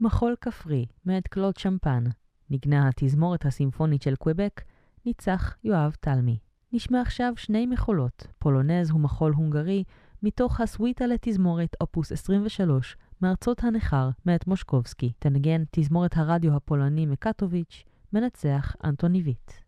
מחול כפרי מאת קלוד שמפן, נגנה התזמורת הסימפונית של קוויבק, ניצח יואב תלמי. נשמע עכשיו שני מחולות, פולונז ומחול הונגרי, מתוך הסוויטה לתזמורת אופוס 23, מארצות הנחר מאת מושקובסקי. תנגן תזמורת הרדיו הפולני מקטוביץ', מנצח אנטוני ויט.